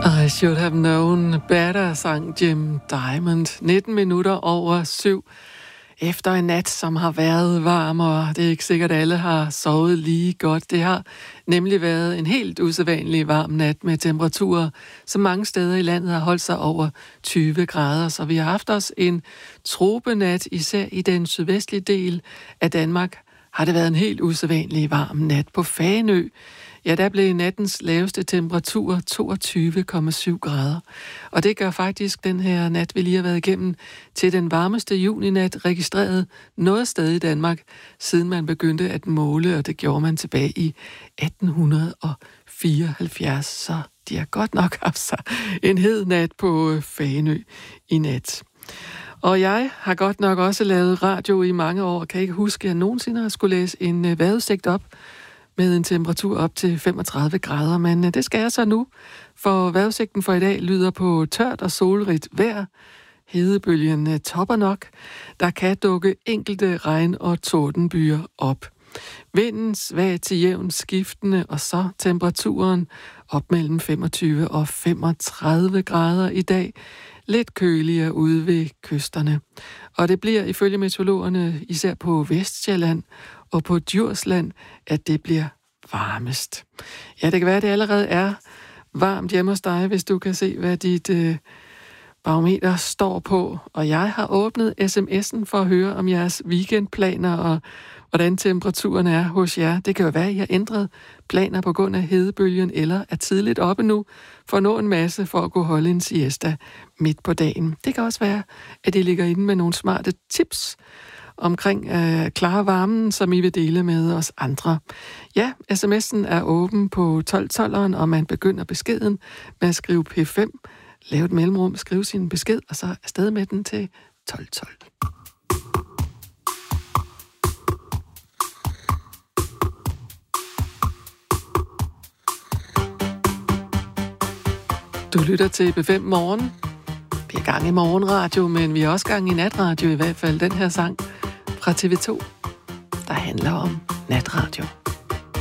I should have known better, sang Jim Diamond. 19 minutter over 7. Efter en nat, som har været varm, og det er ikke sikkert, at alle har sovet lige godt. Det har nemlig været en helt usædvanlig varm nat med temperaturer, som mange steder i landet har holdt sig over 20 grader. Så vi har haft os en tropenat, især i den sydvestlige del af Danmark har det været en helt usædvanlig varm nat. På Fanø, ja, der blev nattens laveste temperatur 22,7 grader. Og det gør faktisk den her nat, vi lige har været igennem, til den varmeste juninat registreret noget sted i Danmark, siden man begyndte at måle, og det gjorde man tilbage i 1874. Så de har godt nok haft sig en hed nat på Fanø i nat. Og jeg har godt nok også lavet radio i mange år, og kan ikke huske, at jeg nogensinde har skulle læse en vejrudsigt op med en temperatur op til 35 grader, men det skal jeg så nu, for vejrudsigten for i dag lyder på tørt og solrigt vejr. Hedebølgen topper nok. Der kan dukke enkelte regn- og tordenbyer op. Vinden svag til jævn skiftende, og så temperaturen op mellem 25 og 35 grader i dag. Lidt køligere ude ved kysterne. Og det bliver ifølge meteorologerne især på Vestsjælland og på Djursland, at det bliver varmest. Ja, det kan være, at det allerede er varmt hjemme hos dig, hvis du kan se, hvad dit barometer står på. Og jeg har åbnet sms'en for at høre om jeres weekendplaner og hvordan temperaturen er hos jer. Det kan jo være, at I har ændret planer på grund af hedebølgen, eller er tidligt oppe nu for at nå en masse for at kunne holde en siesta midt på dagen. Det kan også være, at I ligger inde med nogle smarte tips omkring klare varmen, som I vil dele med os andre. Ja, sms'en er åben på 1212'eren, og man begynder beskeden med at skrive P5, lave et mellemrum, skrive sin besked, og så afsted med den til 1212. Du lytter til B5 Morgen. Vi er gang i morgenradio, men vi er også gang i natradio, i hvert fald den her sang fra TV2, der handler om natradio.